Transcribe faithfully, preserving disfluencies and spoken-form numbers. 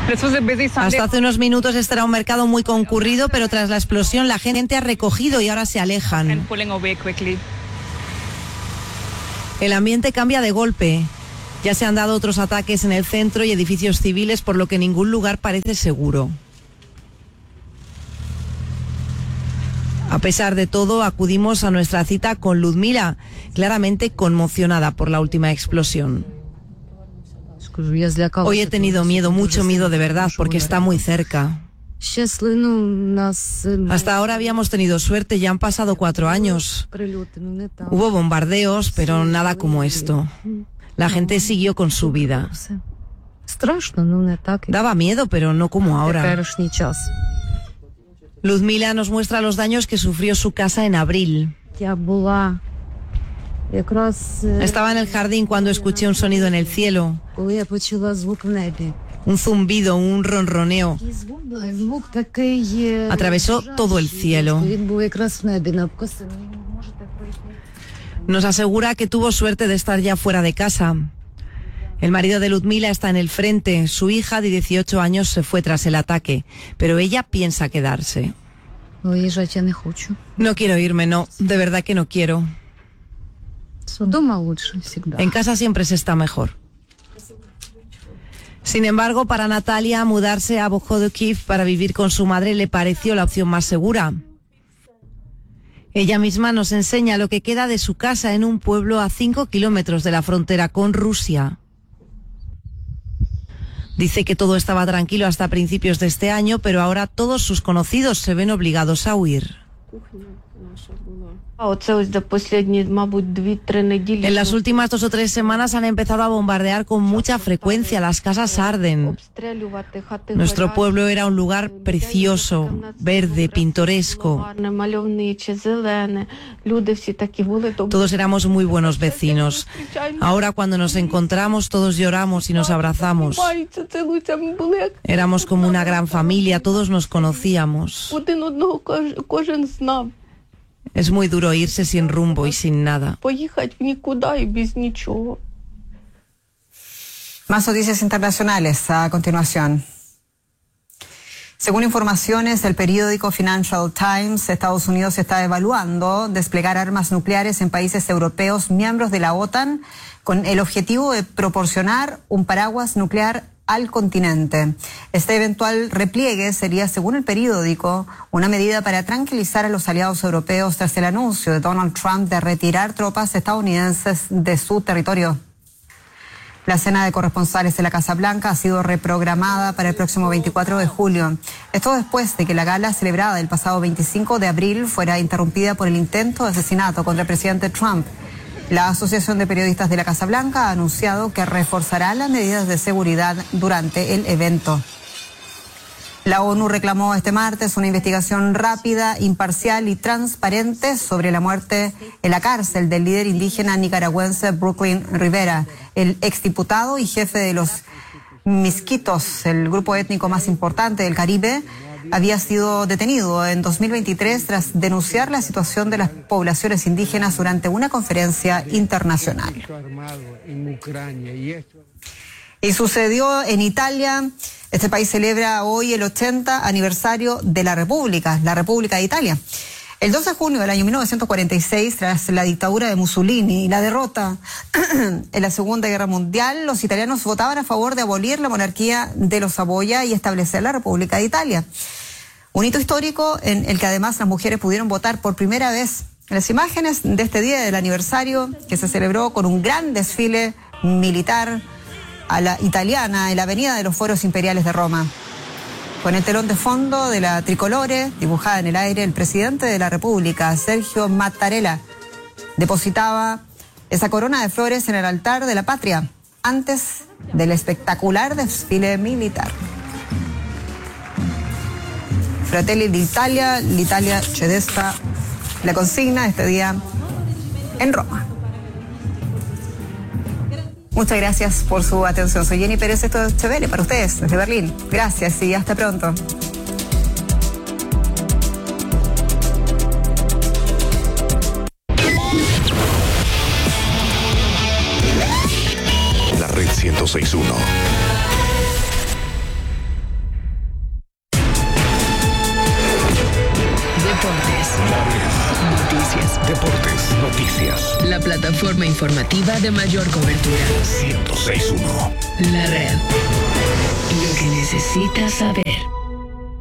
Hasta hace unos minutos este era un mercado muy concurrido, pero tras la explosión la gente ha recogido y ahora se alejan. El ambiente cambia de golpe. Ya se han dado otros ataques en el centro y edificios civiles, por lo que ningún lugar parece seguro. A pesar de todo, acudimos a nuestra cita con Ludmila, claramente conmocionada por la última explosión. Hoy he tenido miedo, mucho miedo de verdad, porque está muy cerca. Hasta ahora habíamos tenido suerte, ya han pasado cuatro años. Hubo bombardeos, pero nada como esto. La gente siguió con su vida. Daba miedo, pero no como ahora. Ludmila nos muestra los daños que sufrió su casa en abril. Estaba en el jardín cuando escuché un sonido en el cielo. Un zumbido, un ronroneo. Atravesó todo el cielo. Nos asegura que tuvo suerte de estar ya fuera de casa. El marido de Ludmila está en el frente. Su hija de dieciocho años se fue tras el ataque, pero ella piensa quedarse. No quiero irme, no, de verdad que no quiero. En casa siempre se está mejor. Sin embargo, para Natalia, mudarse a Bohodukhiv para vivir con su madre le pareció la opción más segura. Ella misma nos enseña lo que queda de su casa en un pueblo a cinco kilómetros de la frontera con Rusia. Dice que todo estaba tranquilo hasta principios de este año, pero ahora todos sus conocidos se ven obligados a huir. En las últimas dos o tres semanas han empezado a bombardear con mucha frecuencia, las casas arden. Nuestro pueblo era un lugar precioso, verde, pintoresco. Todos éramos muy buenos vecinos. Ahora cuando nos encontramos todos lloramos y nos abrazamos. Éramos como una gran familia, todos nos conocíamos. Es muy duro irse sin rumbo y sin nada. Más noticias internacionales a continuación. Según informaciones del periódico Financial Times, Estados Unidos está evaluando desplegar armas nucleares en países europeos miembros de la OTAN con el objetivo de proporcionar un paraguas nuclear al continente. Este eventual repliegue sería, según el periódico, una medida para tranquilizar a los aliados europeos tras el anuncio de Donald Trump de retirar tropas estadounidenses de su territorio. La cena de corresponsales de la Casa Blanca ha sido reprogramada para el próximo veinticuatro de julio. Esto después de que la gala celebrada el pasado veinticinco de abril fuera interrumpida por el intento de asesinato contra el presidente Trump. La Asociación de Periodistas de la Casa Blanca ha anunciado que reforzará las medidas de seguridad durante el evento. La ONU reclamó este martes una investigación rápida, imparcial y transparente sobre la muerte en la cárcel del líder indígena nicaragüense Brooklyn Rivera, el exdiputado y jefe de los Misquitos, el grupo étnico más importante del Caribe. Había sido detenido en dos mil veintitrés tras denunciar la situación de las poblaciones indígenas durante una conferencia internacional. Y sucedió en Italia. Este país celebra hoy el ochenta aniversario de la República, la República de Italia. El dos de junio del año mil novecientos cuarenta y seis, tras la dictadura de Mussolini y la derrota en la Segunda Guerra Mundial, los italianos votaban a favor de abolir la monarquía de los Saboya y establecer la República de Italia. Un hito histórico en el que además las mujeres pudieron votar por primera vez. Las imágenes de este día del aniversario, que se celebró con un gran desfile militar a la italiana en la Avenida de los Foros Imperiales de Roma. Con el telón de fondo de la tricolore dibujada en el aire, el presidente de la República, Sergio Mattarella, depositaba esa corona de flores en el altar de la patria antes del espectacular desfile militar. Fratelli d'Italia, l'Italia ci resta, la consigna este día en Roma. Muchas gracias por su atención. Soy Jenny Pérez, esto es Chevele para ustedes desde Berlín. Gracias y hasta pronto. La Red ciento seis punto uno. La red. Noticias. Deportes. Noticias. La plataforma informativa de mayor cobertura. ciento seis punto uno. La red. Lo que necesitas saber.